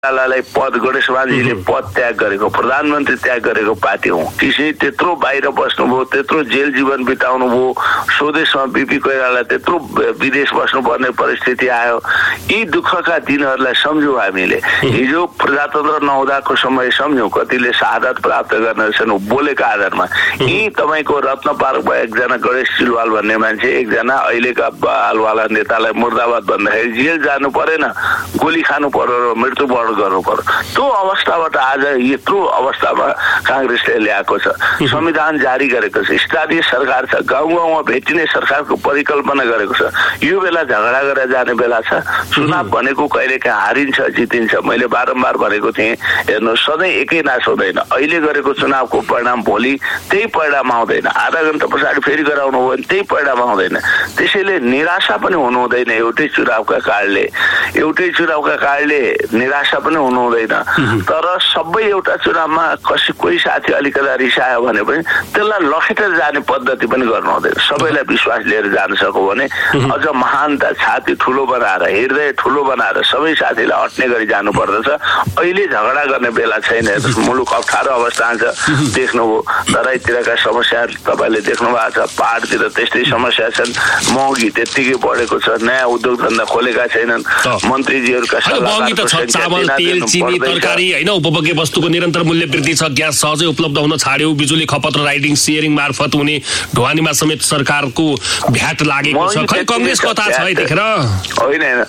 कोइरालालाई पद गणेश माझीले पद त्याग गरेको, प्रधानमन्त्री त्याग गरेको पार्टी हो। त्यसै त्यत्रो बाहिर बस्नुभयो, त्यत्रो जेल जीवन बिताउनु भयो, स्वदेशमा बिपी कोइराला त्यत्रो विदेश बस्नुपर्ने परिस्थिति आयो। यी दुःखका दिनहरूलाई सम्झौँ हामीले। हिजो प्रजातन्त्र नहुँदाको समय सम्झौँ, कतिले शहादत प्राप्त गर्नेछन् बोलेका आधारमा। यी तपाईँको रत्न पार्कमा एकजना गणेश सिलवाल भन्ने मान्छे, एकजना अहिलेका बालवाला नेतालाई मुर्दाबाद भन्दाखेरि जेल जानु परेन, गोली खानु पर्यो र मृत्युवरण गर्नु पर्यो। त्यो अवस्थाबाट आज यत्रो अवस्थामा काङ्ग्रेसले ल्याएको छ। संविधान जारी गरेको छ, स्थानीय सरकार छ, गाउँ गाउँमा भेटिने सरकारको परिकल्पना गरेको छ। यो बेला झगडा गरेर जाने बेला छ। चुनाव भनेको कहिलेकाहीँ हारिन्छ जितिन्छ। मैले बारम्बार भनेको थिएँ, हेर्नु सधैँ एकै नाश हुँदैन। अहिले गरेको चुनावको परिणाम भोलि त्यही परिणाम आउँदैन, आधा घन्टा पछाडि फेरि गराउनु हो भने त्यही परिणाम आउँदैन। त्यसैले निराशा पनि हुनु हुँदैन। एउटै चुनावका कारणले निराशा पनि हुनु हुँदैन। तर सबै एउटा चुनावमा कोही साथी अलिकता रिसायो भने पनि त्यसलाई लखेटेर जाने पद्धति पनि गर्नु हुँदैन। सबैलाई विश्वास लिएर जान सकौँ भने अझ महानता, छाती ठुलो बनाएर, हृदय ठुलो बनाएर सबै साथीलाई अट्ने गरी जानु पर्दछ। अहिले झगडा गर्ने बेला छैन। मुलुक अप्ठ्यारो अवस्था छ, देख्नुभयो। तराईतिरका समस्याहरू तपाईँले देख्नु भएको छ, पहाडतिर त्यस्तै समस्या छन्। महँगी त्यत्तिकै बढेको छ, नयाँ उद्योग धन्दा खोलेका छैनन्। मन्त्रीजीहरूका चामल, तेल, चिनी, तरकारी होइन, उपभोग्य वस्तुको निरन्तर मूल्य वृद्धि छ। ग्यास सहजै उपलब्ध हुन छाड्यो। बिजुली खपत र राइडिङ सेयरिङ मार्फत हुने ढुवानीमा समेत सरकारको भ्याट लागेको छ। खै कङ्ग्रेस कता छ यतिखेर? होइन,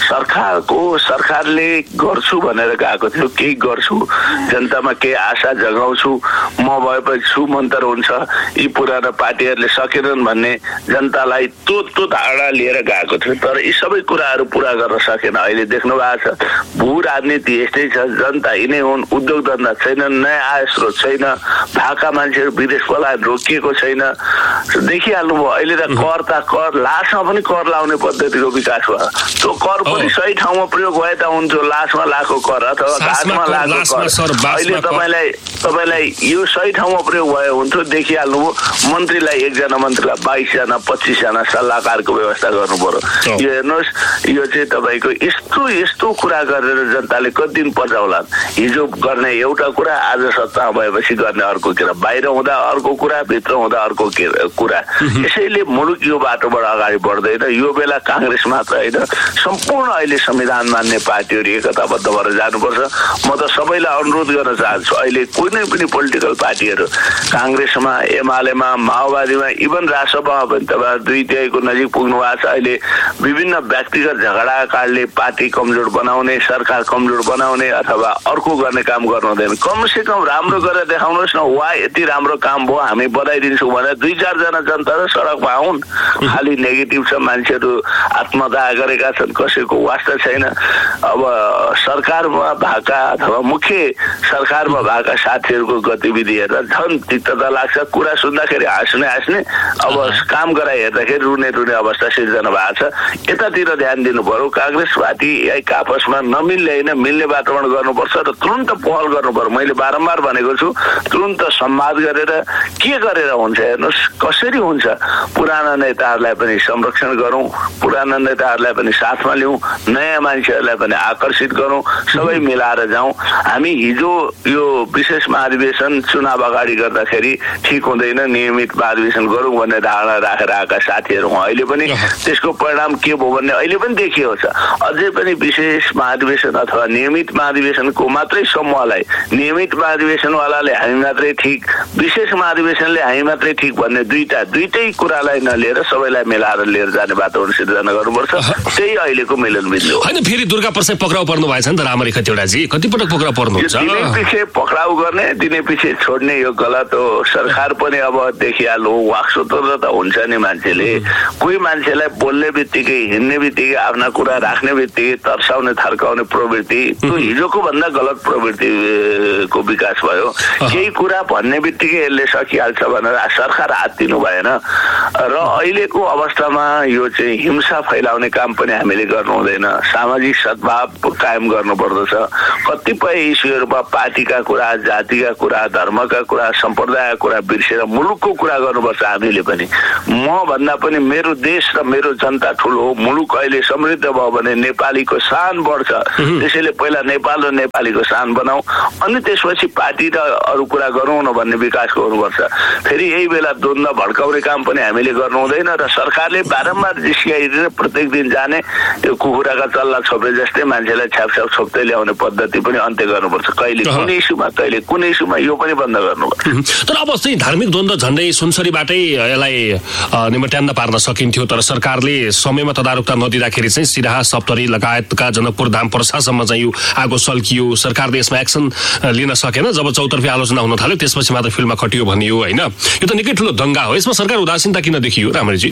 सरकारले गर्छु भनेर गएको थियो, केही गर्छु, जनतामा केही आशा जगाउँछु, म भएपछि छु मन्तर हुन्छ, यी पुराना पार्टीहरूले सकेनन् भन्ने जनतालाई त्यो धारणा लिएर गएको थियो। तर यी सबै कुराहरू पुरा गर्न सकेन। अहिले देख्नु भएको छ, भू राजनीति यस्तै छ। जनता यिनै हुन्, उद्योग धन्दा छैनन्, नयाँ आय स्रोत छैन, भाका मान्छेहरू विदेश पलायन रोकिएको छैन। देखिहाल्नुभयो अहिले त कर लासमा पनि कर लाउने पद्धतिको विकास भयो। त्यो कर पनि सही ठाउँमा प्रयोग भए त हुन्थ्यो। लासमा लागेको कर अथवा घाँसमा लागेको कर अहिले तपाईँलाई यो सही ठाउँमा प्रयोग भए हुन्थ्यो। देखिहाल्नुभयो, मन्त्रीलाई एकजना मन्त्रीलाई 22जना 25जना सल्लाहकारको व्यवस्था गर्नु पर्यो। यो हेर्नुहोस्, यो चाहिँ तपाईँको यस्तो कुरा गरेर जनताले कति दिन पचाउला। हिजो गर्ने एउटा कुरा, आज सत्ता भएपछि गर्ने अर्को कुरा, बाहिर हुँदा अर्को कुरा, भित्र हुँदा अर्को कुरा। यसैले मुलुक यो बाटोबाट अगाडि बढ्दैन। यो बेला काङ्ग्रेस मात्र होइन, सम्पूर्ण अहिले संविधान मान्ने पार्टीहरू एकताबद्ध भएर जानुपर्छ। म त सबैलाई अनुरोध गर्न चाहन्छु, अहिले कुनै पनि पोलिटिकल पार्टीहरू काङ्ग्रेसमा, एमालेमा, माओवादीमा, इभन रासपामा पनि तपाईँ 2/3 नजिक पुग्नु भएको छ। अहिले विभिन्न व्यक्तिगत झगडाका कारणले पार्टी कमजोर बनाउने, सरकार कमजोर बनाउने अथवा अर्को गर्ने काम गर्नु हुँदैन। कमसे कम राम्रो गरेर देखाउनुहोस् न। वा यति राम्रो काम भयो, हामी बधाइदिन्छौँ भने 2-4 जना जनता र सडकमा आउन्। खालि नेगेटिभ छ, मान्छेहरू आत्मदाह गरेका छन्, कसैको वास्ता छैन। अब सरकारमा भएका अथवा मुख्य सरकारमा भएका साथीहरूको गतिविधि हेर्दा झन् तिक्तता लाग्छ। कुरा सुन्दाखेरि हाँस्ने, अब काम गराइ हेर्दाखेरि रुने अवस्था सिर्जना भएको छ। यतातिर ध्यान दिनु पर्यो। काङ्ग्रेस पार्टी आपसमा नमिल्ने होइन, मिल्ने वातावरण गर्नुपर्छ र तुरन्त पहल गर्नु पर्यो। मैले बारम्बार भनेको छु, तुरन्त संवाद गरेर के गरेर हुन्छ हेर्नुहोस्, कसरी हुन्छ। पुराना नेताहरूलाई पनि संरक्षण गरौँ, पुराना नेताहरूलाई पनि साथमा लिउँ, नयाँ मान्छेहरूलाई पनि आकर्षित गरौँ, सबै मिलाएर जाउँ। हामी हिजो यो विशेष महाधिवेशन चुनाव अगाडि गर्दाखेरि ठिक हुँदैन, नियमित महाधिवेशन गरौँ भन्ने धारणा राखेर आएका साथीहरू हौँ। अहिले पनि त्यसको परिणाम के भयो भन्ने अहिले पनि देखिएको छ। अझै पनि विशेष महाधिवेशन अथवा नियमित महाधिवेशनको मात्रै समूहलाई, नियमित महाधिवेशनवालाले हामी मात्रै ठिक, विशेष महाधिवेशनले हामी मात्रै ठिक भन्ने दुईटै कुरालाई नलिएर सबैलाई मिलाएर लिएर जाने वातावरण सिर्जना गर्नुपर्छ। त्यही अहिलेको मिलनबिन्दु हो। होइन, फेरि दुर्गा प्रसाद पक्राउ पर्नु भएछ नि त रामरी खतिवडाजी, कतिपटक पक्राउ पर्नुहुन्छ? दिने पछि पक्राउ गर्ने, दिने पछि छोड्ने यो गलत हो। सरकार पनि अब देखिहाल्नु, वाक स्वतन्त्रता हुन्छ नि। मान्छेले कोही मान्छेलाई बोल्ने बित्तिकै, हिँड्ने बित्तिकै, आफ्ना कुरा राख्ने बित्तिकै तर्साउने थर्काउने प्रवृत्ति, त्यो हिजोको भन्दा गलत प्रवृत्तिको विकास भयो। केही कुरा भन्ने बित्तिकै यसले सकिहाल्छ भनेर सरकार हात दिनु भएन। र अहिलेको अवस्थामा यो चाहिँ हिंसा फैलाउने काम पनि हामीले गर्नु हुँदैन। सामाजिक सद्भाव कायम गर्नु पर्दछ। कतिपय इस्युहरूमा पार्टीका कुरा, जातिका कुरा, धर्मका कुरा, सम्प्रदायका कुरा बिर्सेर मुलुकको कुरा गर्नुपर्छ। हामीले पनि म भन्दा पनि मेरो देश र मेरो जनता ठुलो हो। मुलुक अहिले समृद्ध भयो भने नेपालीको शान बढ्छ। त्यसैले पहिला नेपाल र नेपालीको शान बनाऊ, अनि त्यसपछि पार्टी र अरू कुरा गरौँ न भन्ने विकासको हुनुपर्छ। फेरि यही बेला द्वन्द्व भड्काउने काम पनि हामीले गर्नु हुँदैन र सरकारले बारम्बार जिस्काइदिने प्रत्येक दिन जाने यो कुखुराका चल्ला छोपे जस्तै मान्छेलाई छ्यापछ्याप छोप्दै ल्याउने पद्धति पनि अन्त्य गर्नुपर्छ। कहिले कुन इस्युमा, कहिले कुन इस्युमा, यो पनि बन्द गर्नुपर्छ। तर अब चाहिँ धार्मिक द्वन्द्व झन्डै सुनसरीबाटै यसलाई निमट्यान्न पार्न सकिन्थ्यो, तर सरकारले समयमा तदारुकता नदिँदाखेरि चाहिँ सिराहा, सप्तरी लगायतका जनकपुर धाम पर्सासम्म चाहिँ यो आगो सल्कियो। सरकारले यसमा एक्सन लिन सकेन। जब चौतर्फी आलोचना हुन थाल्यो त्यसपछि मात्र फिल्डमा खटियो भनियो होइन। यो त निकै ठुलो दङ्गा हो। यसमा सरकार उदासीनता किन देखियो रामरीजी?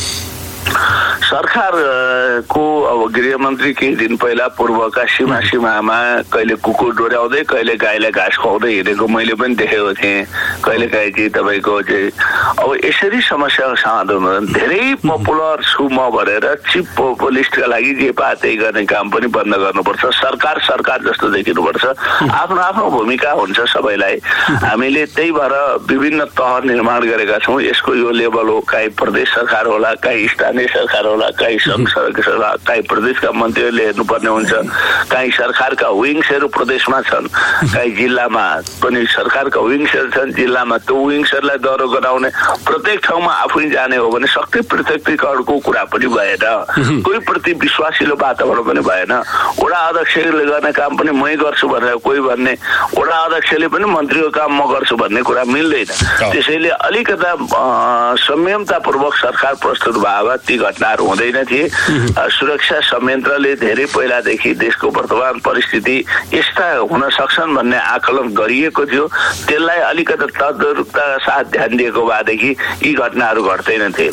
सरकारको अब गृहमन्त्री केही दिन पहिला पूर्वका सीमामा कहिले कुकुर डोर्याउँदै कहिले गाईलाई घाँस खुवाउँदै हिँडेको मैले पनि देखेको थिएँ। कहिले काहीँ चाहिँ तपाईँको चाहिँ अब यसरी समस्याको समाधान हुँदैन। धेरै पपुलर छु म भनेर चिप पपुलिस्टका लागि जे पा त्यही गर्ने काम पनि बन्द गर्नुपर्छ। सरकार जस्तो देखिनुपर्छ। आफ्नो आफ्नो भूमिका हुन्छ सबैलाई। हामीले त्यही भएर विभिन्न तह निर्माण गरेका छौँ। यसको यो लेभल हो, काहीँ प्रदेश सरकार होला, काहीँ स्थानीय सरकार होला, काहीँ सङ्घ सरकार होला, काहीँ प्रदेशका मन्त्रीहरूले हेर्नुपर्ने हुन्छ, काहीँ सरकारका विङ्सहरू प्रदेशमा छन्, काहीँ जिल्लामा पनि सरकारका विङ्सहरू छन्, जिल्लामा त्यो विङ्सहरूलाई दह्रो गराउने, प्रत्येक ठाउँमा आफै जाने हो भने शक्ति पृथकीकरणको कुरा पनि भएन, कोही प्रति विश्वासिलो वातावरण पनि भएन। वडा अध्यक्षले गर्ने काम पनि मै गर्छु भनेर कोही भन्ने, वडा अध्यक्षले पनि मन्त्रीको काम म गर्छु भन्ने कुरा मिल्दैन। त्यसैले अलिकता संयमतापूर्वक सरकार प्रस्तुत भए ती घटनाहरू हुँदैन थिए। सुरक्षा संयन्त्रले धेरै पहिलादेखि देशको वर्तमान परिस्थिति यस्ता हुन सक्छन् भन्ने आकलन गरिएको थियो। त्यसलाई अलिकति तदारुकताका साथ ध्यान दिएको भएदेखि यी घटनाहरू घट्दैन थिए।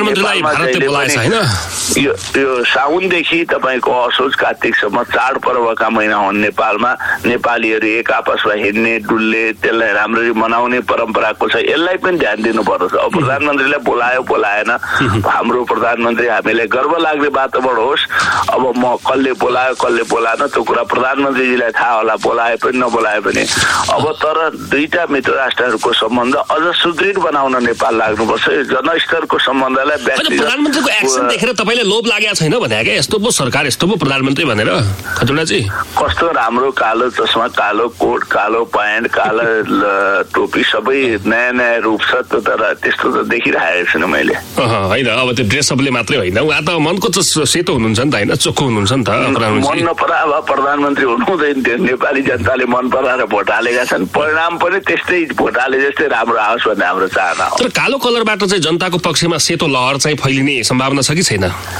यो साउनदेखि तपाईँको असोज कार्तिकसम्म चाडपर्वका महिना हुन् नेपालमा। नेपालीहरू एक आपसमा हिँड्ने, डुल्ने, त्यसलाई राम्ररी मनाउने परम्पराको छ। यसलाई पनि ध्यान दिनुपर्छ। अब प्रधानमन्त्रीलाई बोलायो बोलाएन, हाम्रो प्रधानमन्त्री हामीलाई गर्व लाग्ने वातावरण होस्। अब म कसले बोलायो कसले बोलाएन त्यो कुरा प्रधानमन्त्रीजीलाई थाहा होला, बोलाए पनि नबोलाए पनि। अब तर दुईटा मित्र राष्ट्रहरूको सम्बन्ध अझ सुदृढ बनाउन नेपाल लाग्नुपर्छ। यो जनस्तरको सम्बन्धलाई प्रधानमन्त्रीको एक्सन देखेर तपाईँले लोभ लागेको छैन भने क्या? यस्तो पो सरकार, यस्तो पो प्रधानमन्त्री भनेर खजुडाजी? कस्तो राम्रो कालो चस्मा, कालो कोट, कालो प्यान्ट, कालो टोपी, सबै नयाँ नयाँ रूप छ। तर त्यस्तो त देखिरहेको छैन मैले। होइन, अब त्यो ड्रेसअपले मात्रै होइन, उहाँ त मनको त सेतो हुनुहुन्छ नि त, होइन, चोखो हुनुहुन्छ नि त। मन नपरा अब प्रधानमन्त्री हुनुहुँदैन थियो। नेपाली जनताले मन पराएर भोट हालेका छन्। परिणाम पनि त्यस्तै भोट हाले जस्तै राम्रो आओस् भन्ने हाम्रो चाहना हो। तर कालो कलरबाट चाहिँ जनताको पक्षमा सेतो लहर चाहिँ फैलिने सम्भावना छ कि छैन?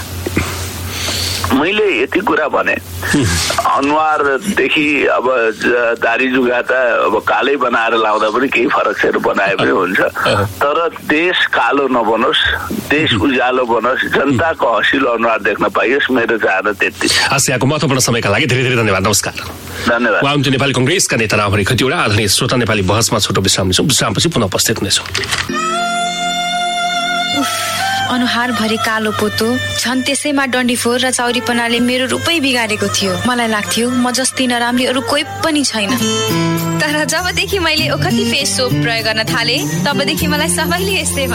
मैले यति कुरा भने, अनुहारदेखि अब दारी जुगा त अब कालै बनाएर लाउँदा पनि केही फरक छैन, बनाए पनि हुन्छ। तर देश कालो नबनोस्, देश उज्यालो बनोस्, जनताको हँसिलो अनुहार देख्न पाइयोस्, मेरो चाहना त्यति। आसियाको महत्त्वपूर्ण समयका लागि धेरै धेरै धन्यवाद। नमस्कार। धन्यवाद। वामची नेपाली कङ्ग्रेसका नेता रामहरि खतिवडा। आदरणीय श्रोता, नेपाली बहसमा छोटो विश्राम लिन्छौँ। विश्रामपछि पुनः उपस्थित हुनेछौँ। अनुहार भरि कालो पोतो छन्, त्यसैमा डन्डीफोर र चौरीपनाले मेरो रूपै बिगारेको थियो। मलाई लाग्थ्यो म जस्ती नराम्री अरू कोही पनि छैन। तर जबदेखि मैले ओखती फेस सोप प्रयोग गर्न थाले तबदेखि मलाई सबैले यस्तै